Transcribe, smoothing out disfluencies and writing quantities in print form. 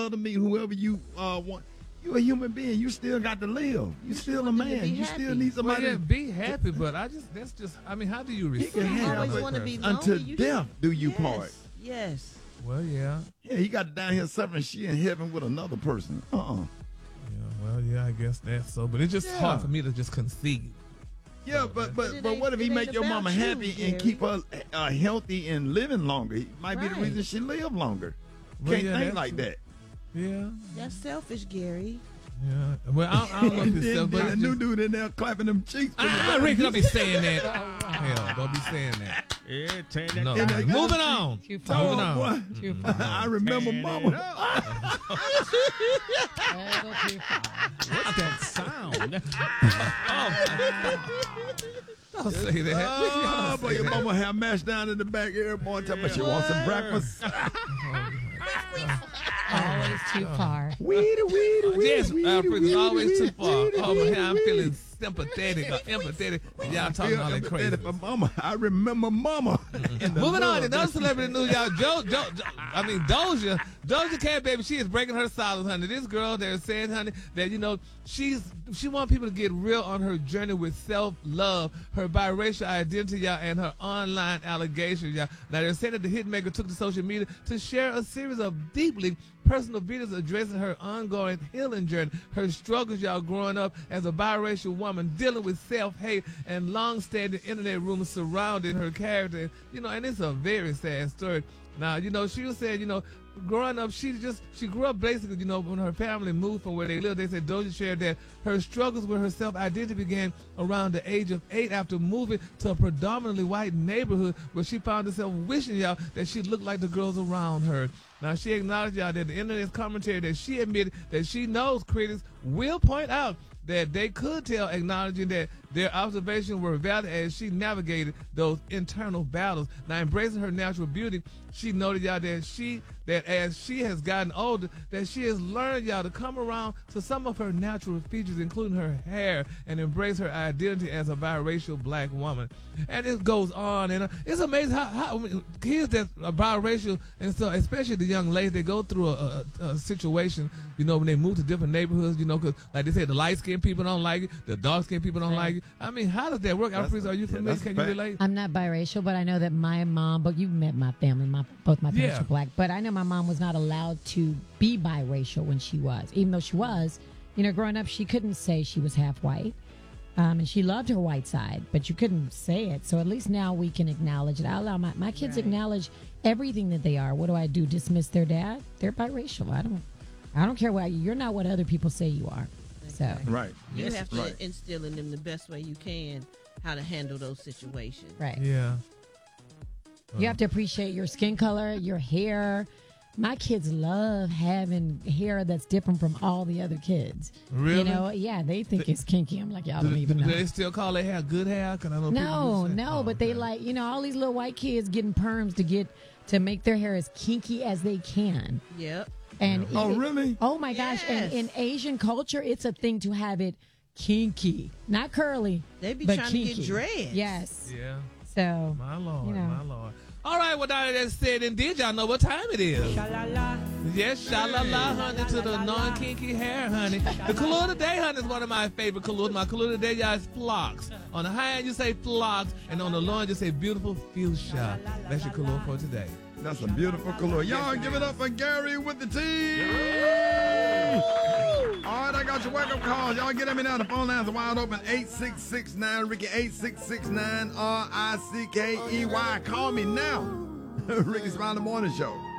other meat, whoever you want. You're a human being. You still got to live. You still a man. You still need somebody. Well, yeah, be happy, but that's just. I mean, how do you respect? You always want to be lonely. Until death do you part. Yes. Well, yeah. Yeah, he got down here suffering. She in heaven with another person. Yeah, well, yeah, I guess that's so. But it's just hard for me to just concede. Yeah, but what if he make your mama happy and keep her healthy and living longer? He might be the reason she live longer. Well, Can't think like that. Yeah. That's selfish, Gary. Yeah. Well, I don't know if it's selfish. But the new dude in there clapping them cheeks. Rick, don't be saying that. Hell, don't be saying that. Yeah, turn that. No. Moving on. Too far. Moving on. Too far. I remember mama. What's that sound? Don't say that. Oh, but your mama have mashed down in the back every morning talking about she wants some breakfast. Always too far. Yes, Alfred, always too far. Oh, my God, I'm feeling sympathetic or empathetic. Y'all talking all that crazy. For mama. I remember mama. Moving on, another celebrity news, y'all. Doja Cat, baby, she is breaking her silence, honey. This girl, they're saying, honey, that, you know, she wants people to get real on her journey with self-love, her biracial identity, y'all, and her online allegations, y'all. Now, they're saying that the hitmaker took to social media to share a series of deeply personal videos addressing her ongoing healing journey, her struggles, y'all, growing up as a biracial woman, dealing with self-hate and long-standing internet rumors surrounding her character. You know, and it's a very sad story. Now, you know, she was saying, you know, growing up, she grew up basically, you know, when her family moved from where they lived. They said Doja shared that her struggles with her self-identity began around the age of 8 after moving to a predominantly white neighborhood where she found herself wishing, y'all, that she looked like the girls around her. Now, she acknowledged, y'all, that the internet's commentary that she admitted that she knows critics will point out that they could tell, acknowledging that their observations were valid as she navigated those internal battles. Now, embracing her natural beauty, she noted, y'all, that as she has gotten older, that she has learned, y'all, to come around to some of her natural features, including her hair, and embrace her identity as a biracial black woman. And it goes on, and it's amazing how kids that are biracial, and so especially the young ladies, they go through a situation, you know, when they move to different neighborhoods, you know, because like they say, the light-skinned people don't like it, the dark-skinned people don't like it. I mean, how does that work? Alfredo, are you familiar? Can you relate? I'm not biracial, but I know that my mom, but you've met my family, both my parents are black, but I know my mom was not allowed to be biracial when she was, even though she was, you know, growing up, she couldn't say she was half white. And she loved her white side, but you couldn't say it. So at least now we can acknowledge it. I allow my kids acknowledge everything that they are. What do I do? Dismiss their dad? They're biracial. I don't care what you're not. What other people say you are. So right. You have to instill in them the best way you can how to handle those situations. Right. Yeah. You have to appreciate your skin color, your hair. My kids love having hair that's different from all the other kids. Really? You know, yeah, they think it's kinky. I'm like, y'all don't even know. Do they still call their hair good hair? Cause I know but they like, you know, all these little white kids getting perms to make their hair as kinky as they can. Yep. And really? Oh my gosh! And in Asian culture, it's a thing to have it kinky, not curly. They be but trying kinky. to get dreads. Yes. Yeah. So my lord, you know. my lord. All right, well, now that said and did, y'all know what time it is. Sha-la-la. Yes, sha-la-la, honey, to the non-kinky hair, honey. The color of the day, honey, is one of my favorite colors. My color of the day, y'all, is phlox. On the high end, you say phlox, and on the low end, you say beautiful fuchsia. That's your color for today. That's a beautiful color. Y'all give it up for Gary with the T. All right, I got your wake-up calls. Y'all get at me now. The phone lines are wide open. 8669 Ricky, 8669 RICKEY. Call me now. Ricky Smiley Morning Show.